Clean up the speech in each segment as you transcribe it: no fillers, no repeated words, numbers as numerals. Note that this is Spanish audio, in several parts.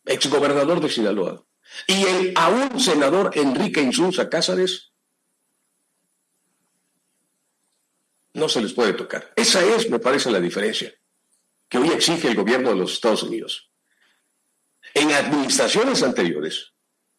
exgobernador de Sinaloa, y el aún senador Enrique Insunza Cázares, no se les puede tocar. Esa es, me parece, la diferencia que hoy exige el gobierno de los Estados Unidos. En administraciones anteriores,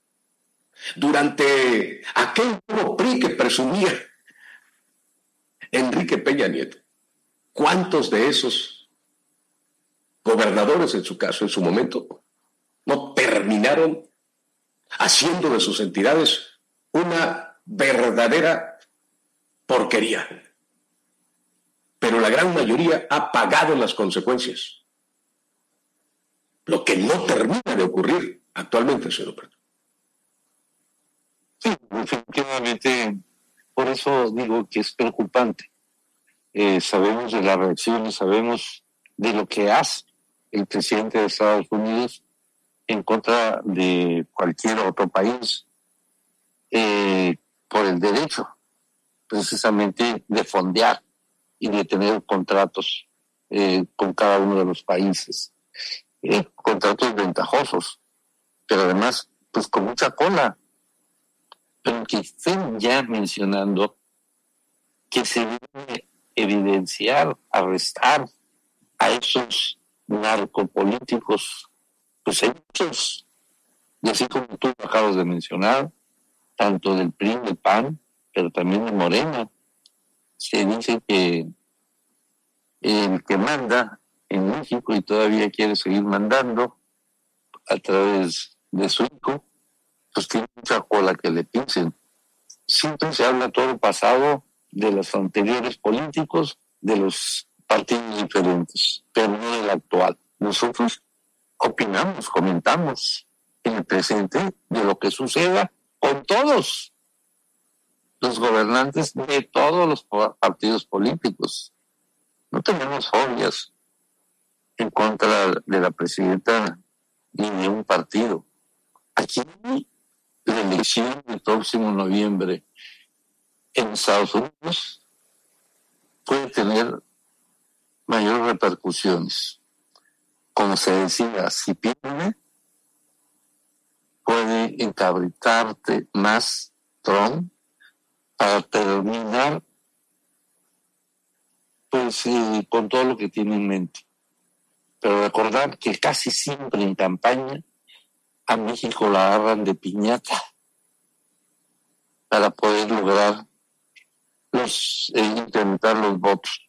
durante aquel nuevo PRI que presumía Enrique Peña Nieto, ¿cuántos de esos gobernadores, en su caso, en su momento, no terminaron haciendo de sus entidades una verdadera porquería? Pero la gran mayoría ha pagado las consecuencias. Lo que no termina de ocurrir actualmente, señor Alberto. Sí, definitivamente, por eso digo que es preocupante. Sabemos de las reacciones, sabemos de lo que hace el presidente de Estados Unidos en contra de cualquier otro país por el derecho precisamente de fondear y de tener contratos con cada uno de los países, contratos ventajosos, pero además pues con mucha cola, pero que estén ya mencionando que se debe evidenciar, arrestar a esos narcopolíticos, pues hay muchos, y así como tú acabas de mencionar, tanto del PRI, del PAN, pero también de Morena. Se dice que el que manda en México y todavía quiere seguir mandando a través de su hijo, pues tiene mucha cola que le pisen. Siempre se habla todo el pasado de los anteriores políticos, de los partidos diferentes, pero no del actual. Nosotros opinamos, comentamos en el presente de lo que suceda con todos los gobernantes de todos los partidos políticos. No tenemos fobias en contra de la presidenta ni de un partido. Aquí la elección del próximo noviembre en Estados Unidos puede tener mayores repercusiones. Como se decía, si pierde, puede encabritarte más Trump para terminar pues con todo lo que tiene en mente. Pero recordar que casi siempre en campaña a México la agarran de piñata para poder lograr incrementar los votos.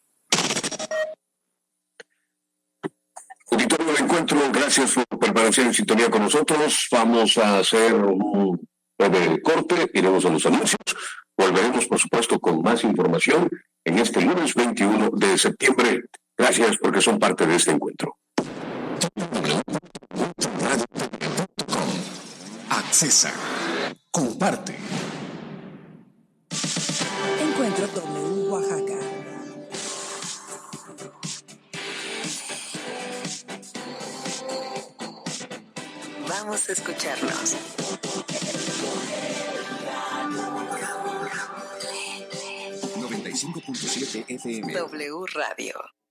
Auditorio del Encuentro, gracias por permanecer en sintonía con nosotros. Vamos a hacer un breve corte, iremos a los anuncios. Volveremos, por supuesto, con más información en este lunes 21 de septiembre. Gracias porque son parte de este encuentro. Accesa. Comparte. Encuentro W Oaxaca. Vamos a escucharnos. 95.7 FM. W Radio.